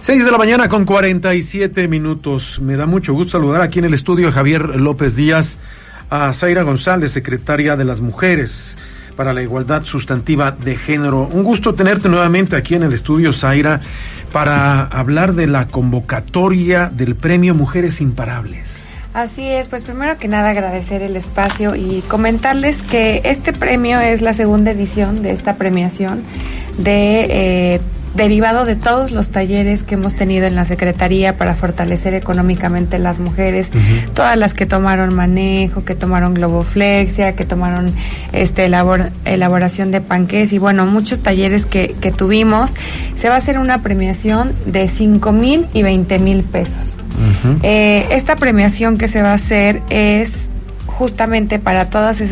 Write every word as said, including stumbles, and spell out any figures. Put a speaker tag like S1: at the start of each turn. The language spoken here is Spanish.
S1: Seis de la mañana con cuarenta y siete minutos. Me da mucho gusto saludar aquí en el estudio a Javier López Díaz, a Zaira González, secretaria de las Mujeres para la Igualdad Sustantiva de Género. Un gusto tenerte nuevamente aquí en el estudio, Zaira, para hablar de la convocatoria del Premio Mujeres Imparables.
S2: Así es, pues primero que nada agradecer el espacio y comentarles que este premio es la segunda edición de esta premiación de eh, derivado de todos los talleres que hemos tenido en la Secretaría para fortalecer económicamente las mujeres, uh-huh. todas las que tomaron manejo, que tomaron globoflexia, que tomaron este elabor, elaboración de panqués y bueno, muchos talleres que, que tuvimos. Se va a hacer una premiación de cinco mil y veinte mil pesos. Uh-huh. Eh, esta premiación que se va a hacer es justamente para todas esas